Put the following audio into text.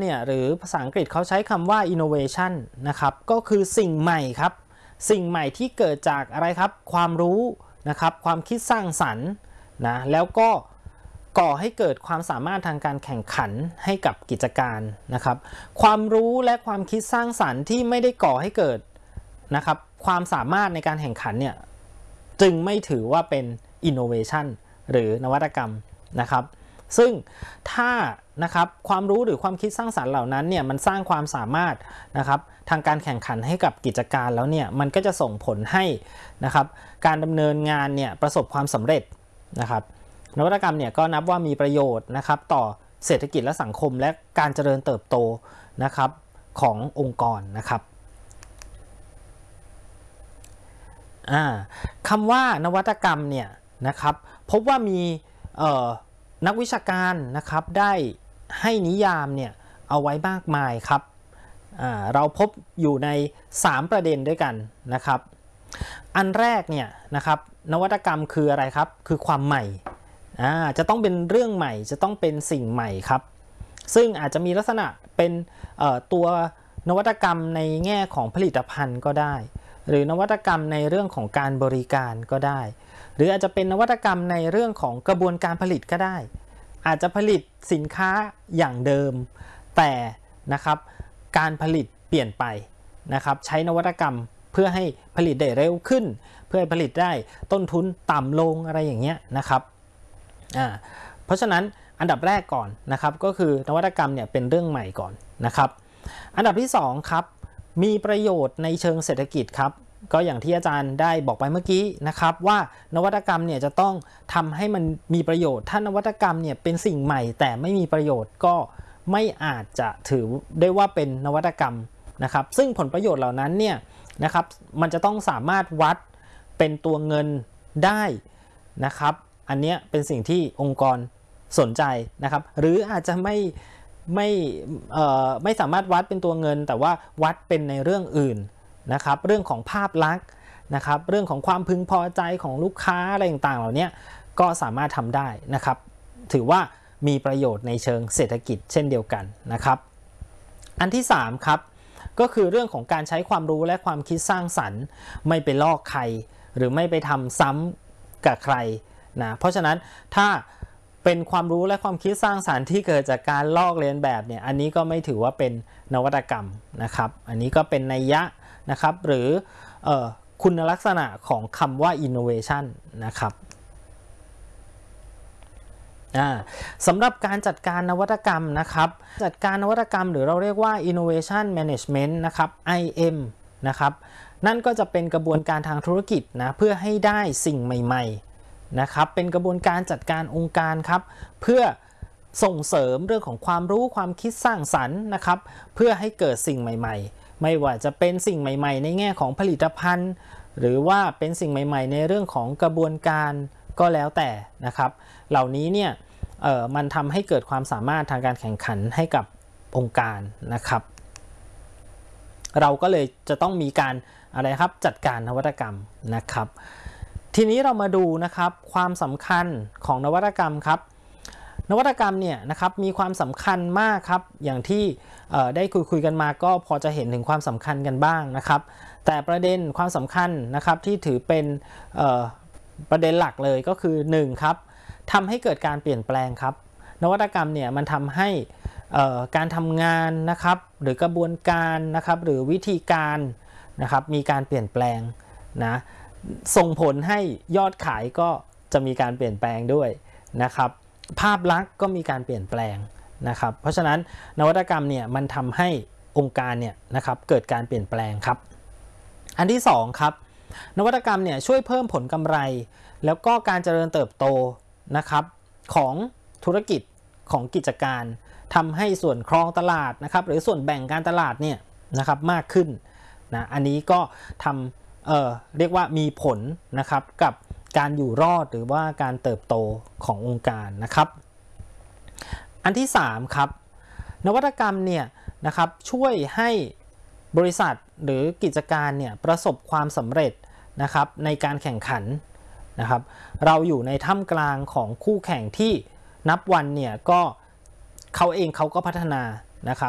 เนี่ยหรือภาษาอังกฤษเขาใช้คำว่า innovation นะครับก็คือสิ่งใหม่ครับสิ่งใหม่ที่เกิดจากอะไรครับความรู้นะครับความคิดสร้างสรรค์นะแล้วก็ก่อให้เกิดความสามารถทางการแข่งขันให้กับกิจการนะครับความรู้และความคิดสร้างสรรค์ที่ไม่ได้ก่อให้เกิดนะครับความสามารถในการแข่งขันเนี่ยจึงไม่ถือว่าเป็น innovation หรือนวัตกรรมนะครับซึ่งถ้านะครับความรู้หรือความคิดสร้างสรรค์เหล่านั้นเนี่ยมันสร้างความสามารถนะครับทางการแข่งขันให้กับกิจการแล้วเนี่ยมันก็จะส่งผลให้นะครับการดำเนินงานเนี่ยประสบความสำเร็จนะครับนวัตกรรมเนี่ยก็นับว่ามีประโยชน์นะครับต่อเศรษฐกิจและสังคมและการเจริญเติบโตนะครับขององค์กรนะครับคำว่านวัตกรรมเนี่ยนะครับพบว่ามีนักวิชาการนะครับได้ให้นิยามเนี่ยเอาไว้มากมายครับเราพบอยู่ใน3ประเด็นด้วยกันนะครับอันแรกเนี่ยนะครับนวัตกรรมคืออะไรครับคือความใหม่จะต้องเป็นเรื่องใหม่จะต้องเป็นสิ่งใหม่ครับซึ่งอาจจะมีลักษณะเป็นตัวนวัตกรรมในแง่ของผลิตภัณฑ์ก็ได้หรือนวัตกรรมในเรื่องของการบริการก็ได้หรืออาจจะเป็นนวัตกรรมในเรื่องของกระบวนการผลิตก็ได้อาจจะผลิตสินค้าอย่างเดิมแต่นะครับการผลิตเปลี่ยนไปนะครับใช้นวัตกรรมเพื่อให้ผลิตได้เร็วขึ้นเพื่อให้ผลิตได้ต้นทุนต่ำลงอะไรอย่างเงี้ยนะครับเพราะฉะนั้นอันดับแรกก่อนนะครับก็คือนวัตกรรมเนี่ยเป็นเรื่องใหม่ก่อนนะครับอันดับที่2ครับมีประโยชน์ในเชิงเศรษฐกิจครับก็อย่างที่อาจารย์ได้บอกไปเมื่อกี้นะครับว่านวัตกรรมเนี่ยจะต้องทำให้มันมีประโยชน์ถ้านวัตกรรมเนี่ยเป็นสิ่งใหม่แต่ไม่มีประโยชน์ก็ไม่อาจจะถือได้ว่าเป็นนวัตกรรมนะครับซึ่งผลประโยชน์เหล่านั้นเนี่ยนะครับมันจะต้องสามารถวัดเป็นตัวเงินได้นะครับอันนี้เป็นสิ่งที่องค์กรสนใจนะครับหรืออาจจะไม่สามารถวัดเป็นตัวเงินแต่ว่าวัดเป็นในเรื่องอื่นนะครับเรื่องของภาพลักษณ์นะครับเรื่องของความพึงพอใจของลูกค้าอะไรต่างๆเหล่านี้ก็สามารถทำได้นะครับถือว่ามีประโยชน์ในเชิงเศรษฐกิจเช่นเดียวกันนะครับอันที่3ครับก็คือเรื่องของการใช้ความรู้และความคิดสร้างสรรค์ไม่ไปลอกใครหรือไม่ไปทำซ้ำกับใครนะเพราะฉะนั้นถ้าเป็นความรู้และความคิดสร้างสรรค์ที่เกิดจากการลอกเลียนแบบเนี่ยอันนี้ก็ไม่ถือว่าเป็นนวัตกรรมนะครับอันนี้ก็เป็นนัยยะนะครับหรือคุณลักษณะของคำว่า innovation นะครับสำหรับการจัดการนวัตกรรมนะครับจัดการนวัตกรรมหรือเราเรียกว่า innovation management นะครับ IM นะครับนั่นก็จะเป็นกระบวนการทางธุรกิจนะเพื่อให้ได้สิ่งใหม่ๆนะครับเป็นกระบวนการจัดการองค์การครับเพื่อส่งเสริมเรื่องของความรู้ความคิดสร้างสรรค์นะครับเพื่อให้เกิดสิ่งใหม่ๆไม่ว่าจะเป็นสิ่งใหม่ๆในแง่ของผลิตภัณฑ์หรือว่าเป็นสิ่งใหม่ๆในเรื่องของกระบวนการก็แล้วแต่นะครับเหล่านี้เนี่ยมันทำให้เกิดความสามารถทางการแข่งขันให้กับองค์การนะครับเราก็เลยจะต้องมีการอะไรครับจัดการนวัตกรรมนะครับทีนี้เรามาดูนะครับความสำคัญของนวัตกรรมครับนวัตกรรมเนี่ยนะครับมีความสำคัญมากครับอย่างที่ได้คุยกันมาก็พอจะเห็นถึงความสำคัญกันบ้างนะครับแต่ประเด็นความสำคัญนะครับที่ถือเป็นประเด็นหลักเลยก็คือ1ครับทำให้เกิดการเปลี่ยนแปลงครับนวัตกรรมเนี่ยมันทำให้การทำงานนะครับหรือกระบวนการนะครับหรือวิธีการนะครับมีการเปลี่ยนแปลงนะส่งผลให้ยอดขายก็จะมีการเปลี่ยนแปลงด้วยนะครับภาพลักษณ์ก็มีการเปลี่ยนแปลงนะครับเพราะฉะนั้นนวัตกรรมเนี่ยมันทำให้องค์การเนี่ยนะครับเกิดการเปลี่ยนแปลงครับอันที่2ครับนวัตกรรมเนี่ยช่วยเพิ่มผลกำไรแล้วก็การเจริญเติบโตนะครับของธุรกิจของกิจการทำให้ส่วนครองตลาดนะครับหรือส่วนแบ่งการตลาดเนี่ยนะครับมากขึ้นนะอันนี้ก็ทำเรียกว่ามีผลนะครับกับการอยู่รอดหรือว่าการเติบโตขององค์การนะครับอันที่3ครับนวัตกรรมเนี่ยนะครับช่วยให้บริษัทหรือกิจการเนี่ยประสบความสำเร็จนะครับในการแข่งขันนะครับเราอยู่ในท่ามกลางของคู่แข่งที่นับวันเนี่ยก็เขาก็พัฒนานะครับ